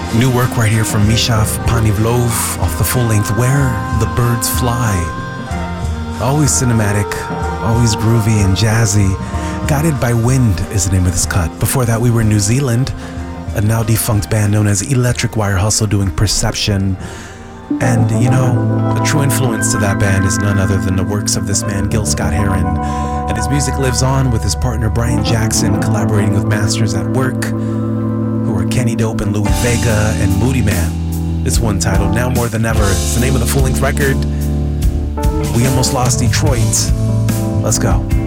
New work right here from Misha Panivlov off the full-length Where the Birds Fly. Always cinematic, always groovy and jazzy. Guided by Wind is the name of this cut. Before that, we were in New Zealand, a now defunct band known as Electric Wire Hustle doing Perception. And, you know, a true influence to that band is none other than the works of this man, Gil Scott-Heron. And his music lives on with his partner Brian Jackson, collaborating with masters at work, who are Kenny Dope and Louis Vega and Moody Man. This one titled Now More Than Ever. It's the name of the full-length record. We Almost Lost Detroit. Let's go.